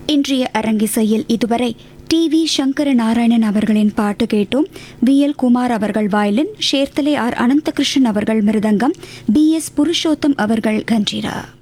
இன்றைய அரங்கிசையில் இதுவரை டி.வி. சங்கர நாராயணன் அவர்களின் பாட்டு கேட்டோம். வி.எல். குமார் அவர்கள் வயலின், ஷேர்தலை ஆர். அனந்தகிருஷ்ணன் அவர்கள் மிருதங்கம், பி.எஸ். புருஷோத்தம் அவர்கள் கஞ்சிரா.